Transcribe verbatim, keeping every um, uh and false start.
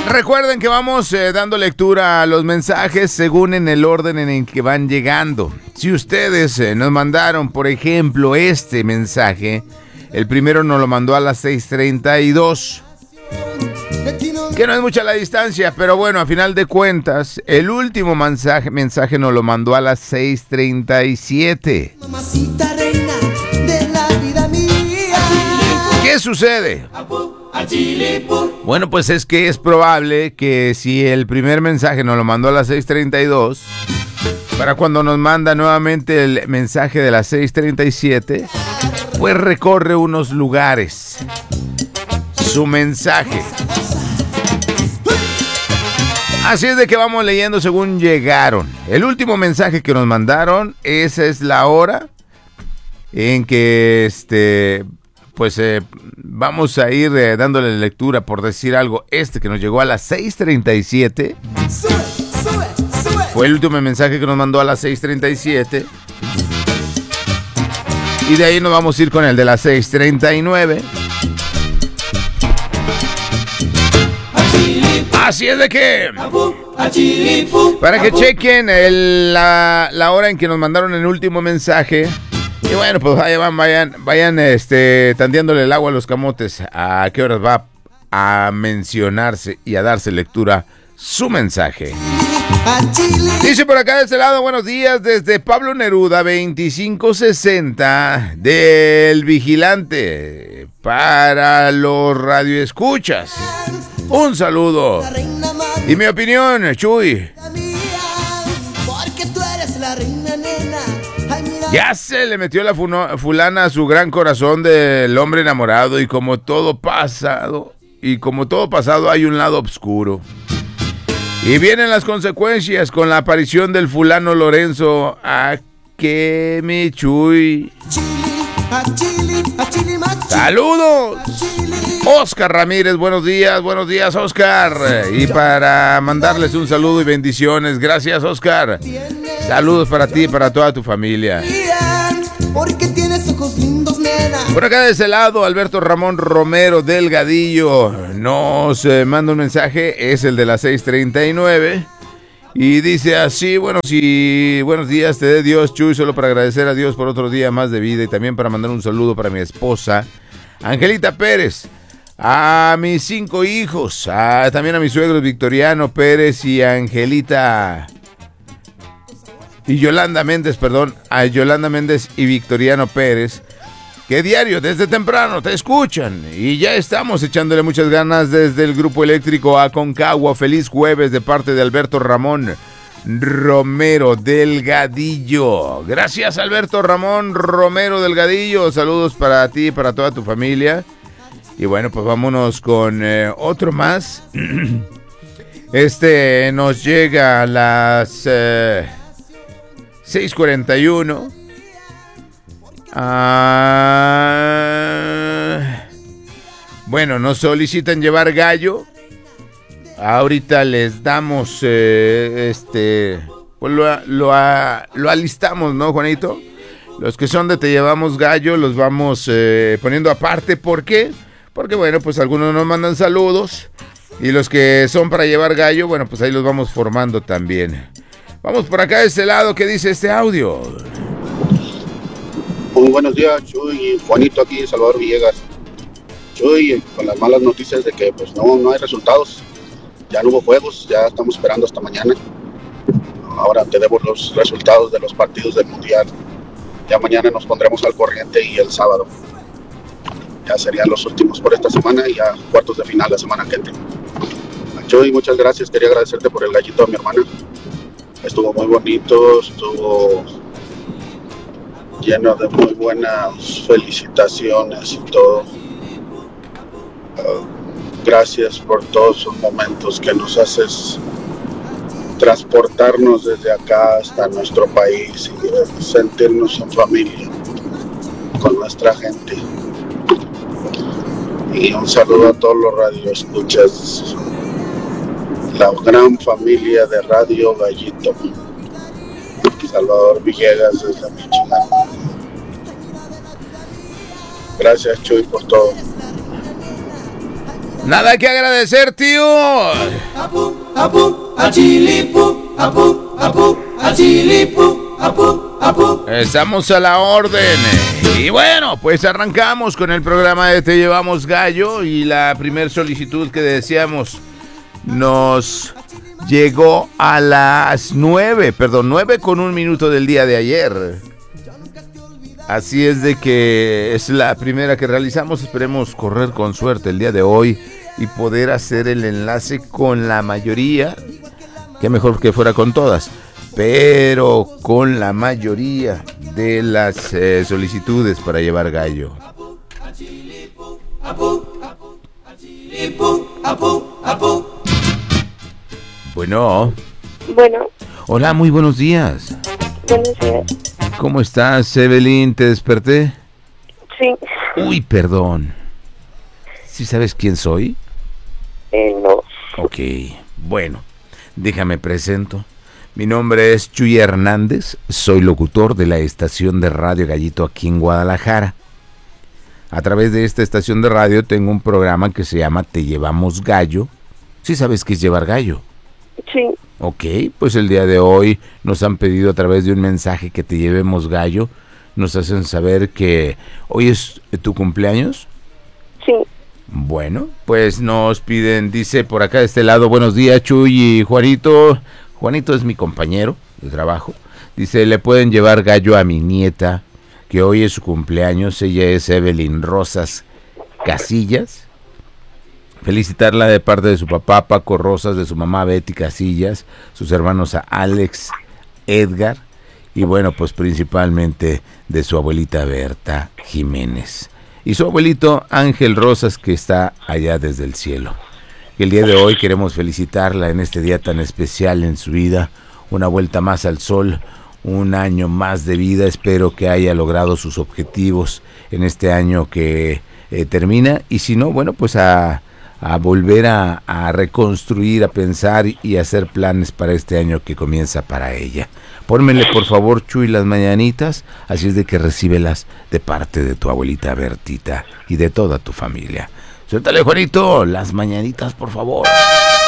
Recuerden que vamos eh, dando lectura a los mensajes según en el orden en el que van llegando. Si ustedes eh, nos mandaron, por ejemplo, este mensaje, el primero nos lo mandó a las seis treinta y dos. Que no es mucha la distancia, pero bueno, a final de cuentas, el último mensaje, mensaje nos lo mandó a las seis treinta y siete. ¿Qué sucede? Bueno, pues es que es probable que si el primer mensaje nos lo mandó a las seis treinta y dos, para cuando nos manda nuevamente el mensaje de las seis treinta y siete, pues recorre unos lugares su mensaje. Así es de que vamos leyendo según llegaron. El último mensaje que nos mandaron, esa es la hora en que este, pues eh, vamos a ir eh, dándole lectura, por decir algo. Este que nos llegó a las seis treinta y siete fue el último mensaje que nos mandó a las seis treinta y siete. Y de ahí nos vamos a ir con el de las seis treinta y nueve. Así es de que, para que chequen el, la, la hora en que nos mandaron el último mensaje. Y bueno, pues vayan, vayan, vayan este, tandeándole el agua a los camotes. A qué horas va a mencionarse y a darse lectura su mensaje. Dice por acá de este lado, buenos días desde Pablo Neruda, veinticinco sesenta, del Vigilante, para los radioescuchas. Un saludo. Y mi opinión, Chuy. Ya se le metió la funo, fulana a su gran corazón del hombre enamorado, y como todo pasado, y como todo pasado hay un lado oscuro. Y vienen las consecuencias con la aparición del fulano Lorenzo. A que mi Chuy. ¡Saludos! Oscar Ramírez, buenos días, buenos días, Oscar. Y para mandarles un saludo y bendiciones, gracias, Oscar. Saludos para ti y para toda tu familia. Por acá de ese lado, Alberto Ramón Romero Delgadillo nos eh, manda un mensaje, es el de las seis treinta y nueve. Y dice así, bueno, sí, buenos días, te dé Dios, Chuy, solo para agradecer a Dios por otro día más de vida y también para mandar un saludo para mi esposa, Angelita Pérez, a mis cinco hijos, a, también a mis suegros Victoriano Pérez y Angelita, y Yolanda Méndez, perdón, a Yolanda Méndez y Victoriano Pérez, que diario, desde temprano, te escuchan. Y ya estamos echándole muchas ganas desde el Grupo Eléctrico Aconcagua. Feliz jueves de parte de Alberto Ramón Romero Delgadillo. Gracias, Alberto Ramón Romero Delgadillo. Saludos para ti y para toda tu familia. Y bueno, pues vámonos con eh, otro más. Este nos llega a las eh, seis cuarenta y uno. Ah, bueno, nos solicitan llevar gallo. Ahorita les damos, eh, este, pues lo, lo, lo alistamos, ¿no, Juanito? Los que son de Te Llevamos Gallo los vamos eh, poniendo aparte. ¿Por qué? Porque, bueno, pues algunos nos mandan saludos. Y los que son para llevar gallo, bueno, pues ahí los vamos formando también. Vamos por acá de este lado, ¿qué dice este audio? Muy buenos días, Chuy, Juanito aquí, Salvador Villegas. Chuy, con las malas noticias de que pues no, no hay resultados, ya no hubo juegos, ya estamos esperando hasta mañana. Ahora tenemos los resultados de los partidos del Mundial. Ya mañana nos pondremos al corriente y el sábado. Ya serían los últimos por esta semana y ya cuartos de final la semana que entra. Chuy, muchas gracias, quería agradecerte por el gallito a mi hermana. Estuvo muy bonito, estuvo lleno de muy buenas felicitaciones y todo. Uh, gracias por todos esos momentos que nos haces transportarnos desde acá hasta nuestro país y sentirnos en familia con nuestra gente. Y un saludo a todos los radioescuchas, la gran familia de Radio Gallito. Salvador Villegas desde Michoacán. Gracias, Chuy, por todo. Nada que agradecer, tío. Apu, apu, achilipu, apu, apu, achilipu, apu, apu. Estamos a la orden. Y bueno, pues arrancamos con el programa de Te Llevamos Gallo. Y la primer solicitud que decíamos nos llegó a las nueve, perdón, nueve con un minuto del día de ayer. Así es de que es la primera que realizamos. Esperemos correr con suerte el día de hoy y poder hacer el enlace con la mayoría. Qué mejor que fuera con todas, pero con la mayoría de las eh, solicitudes para llevar gallo. Bueno. Bueno. Hola, muy buenos días. Buenos días. ¿Cómo estás, Evelyn? ¿Te desperté? Sí. Uy, perdón. ¿Sí sabes quién soy? Eh, no. Ok, bueno, déjame presento. Mi nombre es Chuy Hernández, soy locutor de la estación de radio Gallito aquí en Guadalajara. A través de esta estación de radio tengo un programa que se llama Te Llevamos Gallo. ¿Sí sabes qué es llevar gallo? Sí. Ok, pues el día de hoy nos han pedido a través de un mensaje que te llevemos gallo. Nos hacen saber que hoy es tu cumpleaños. Sí. Bueno, pues nos piden, dice por acá de este lado, buenos días Chuy y Juanito. Juanito es mi compañero de trabajo. Dice, le pueden llevar gallo a mi nieta, que hoy es su cumpleaños. Ella es Evelyn Rosas Casillas. Felicitarla de parte de su papá Paco Rosas, de su mamá Betty Casillas, sus hermanos a Alex, Edgar y bueno, pues principalmente de su abuelita Berta Jiménez y su abuelito Ángel Rosas, que está allá desde el cielo. El día de hoy queremos felicitarla en este día tan especial en su vida, una vuelta más al sol, un año más de vida. Espero que haya logrado sus objetivos en este año que eh, termina, y si no, bueno, pues a a volver a, a reconstruir, a pensar y a hacer planes para este año que comienza para ella. Pónmele por favor, Chuy, las mañanitas, así es de que recíbelas de parte de tu abuelita Bertita y de toda tu familia. Suéltale, Juanito, las mañanitas, por favor.